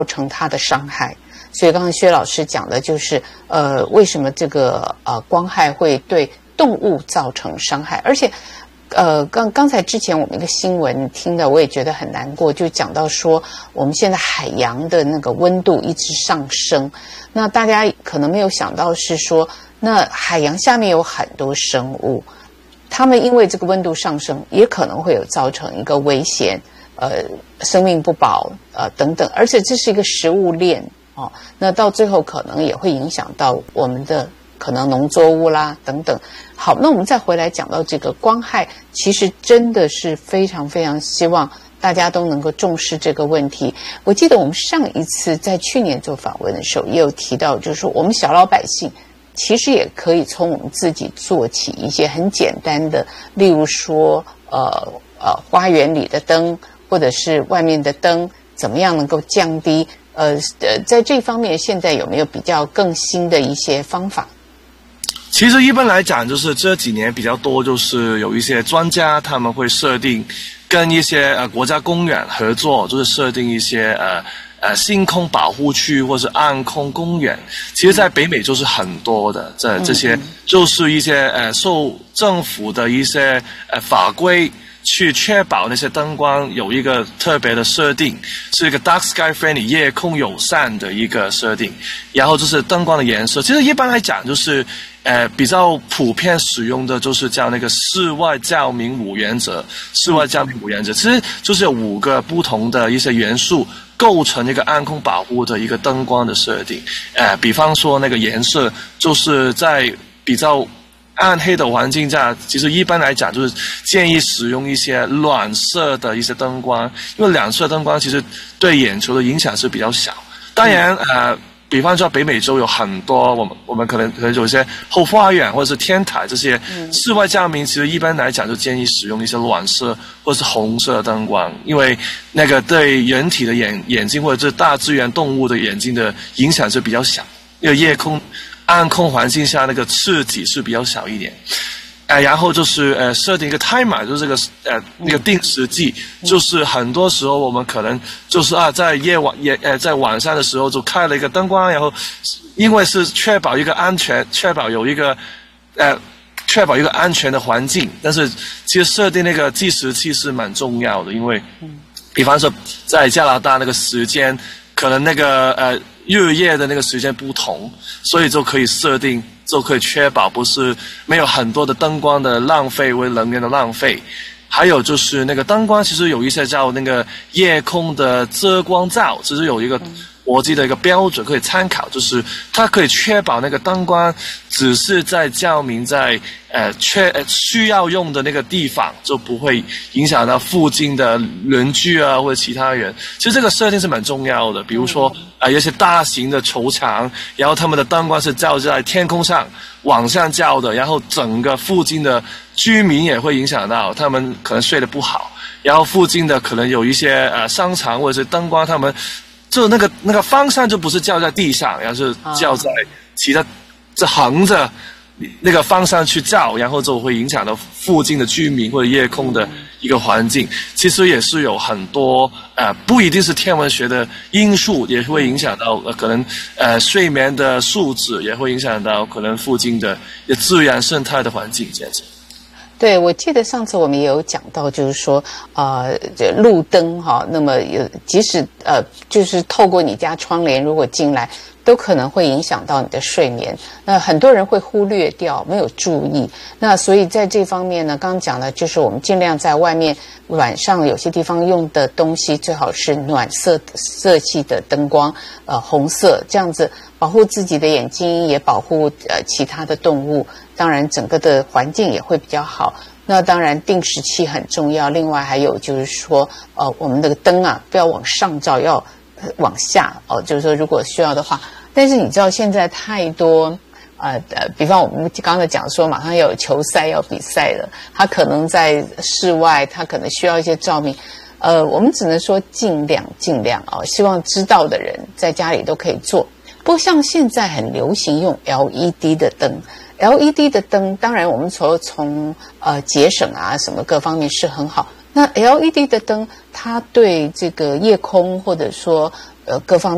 成它的伤害。所以刚才薛老师讲的就是，为什么这个光害会对动物造成伤害，而且。刚才之前我们一个新闻听的，我也觉得很难过，就讲到说我们现在海洋的那个温度一直上升，那大家可能没有想到是说，那海洋下面有很多生物，它们因为这个温度上升，也可能会有造成一个危险，生命不保，等等，而且这是一个食物链哦，那到最后可能也会影响到我们的。可能农作物啦等等。好，那我们再回来讲到这个光害，其实真的是非常非常希望大家都能够重视这个问题。我记得我们上一次在去年做访问的时候也有提到，就是说我们小老百姓其实也可以从我们自己做起一些很简单的，例如说花园里的灯或者是外面的灯怎么样能够降低在这方面现在有没有比较更新的一些方法？ 其实一般来讲，就是这几年比较多，就是有一些专家他们会设定跟一些国家公园合作，就是设定一些星空保护区或是暗空公园。其实在北美洲是很多的，这些就是一些受政府的一些法规去确保那些灯光有一个特别的设定，是一个 dark sky friendly 夜空友善的一个设定。然后就是灯光的颜色，其实一般来讲就是比较普遍使用的就是叫那个室外照明5原则。室外照明5原则其实就是有5个不同的一些元素构成一个暗空保护的一个灯光的设定。比方说那个颜色，就是在比较暗黑的环境下，其实一般来讲就是建议使用一些暖色的一些灯光，因为暖色灯光其实对眼球的影响是比较小。当然比方说北美洲有很多我们可能有一些后花园或者是天台这些室外照明，其实一般来讲就建议使用一些暖色或者是红色灯光，因为那个对人体的眼睛或者是大自然动物的眼睛的影响是比较小，因为夜空暗空环境下那个刺激是比较小一点。然后就是设定一个 timer， 就是这个那个定时器，就是很多时候我们可能就是在在晚上的时候就开了一个灯光，然后因为是确保一个安全，确保有一个安全的环境，但是其实设定那个计时器是蛮重要的，因为比方说在加拿大那个时间可能那个日夜的那个时间不同，所以就可以设定，就可以确保不是没有很多的灯光的浪费或能源的浪费。还有就是那个灯光其实有一些叫那个夜空的遮光罩，其实有一个国际的一个标准可以参考，就是它可以确保那个灯光只是在照明在需要用的那个地方，就不会影响到附近的邻居或者其他人。其实这个设定是蛮重要的，比如说有些大型的球场，然后他们的灯光是照在天空上往上照的，然后整个附近的居民也会影响到，他们可能睡得不好，然后附近的可能有一些商场或者是灯光，他们就那个方向就不是照在地上，然后是照在其他这横着那个方向去照，然后就会影响到附近的居民或者夜空的一个环境。其实也是有很多不一定是天文学的因素，也会影响到可能睡眠的素质，也会影响到可能附近的自然生态的环境这样子。 对，我记得上次我们也有讲到，就是说，路灯哈，那么即使就是透过你家窗帘如果进来，都可能会影响到你的睡眠。那很多人会忽略掉，没有注意。那所以在这方面呢，刚刚讲的就是我们尽量在外面晚上有些地方用的东西，最好是暖色系的灯光，红色，这样子保护自己的眼睛，也保护其他的动物。当然整个的环境也会比较好。那当然定时器很重要，另外还有就是说我们的灯不要往上照，要往下就是说如果需要的话。但是你知道现在太多比方我们刚才讲说马上要有球赛要比赛了，他可能在室外，他可能需要一些照明，我们只能说尽量希望知道的人在家里都可以做。不过像现在很流行用 LED 的灯，LED 的灯当然我们从节省什么各方面是很好，那 LED 的灯它对这个夜空或者说各方面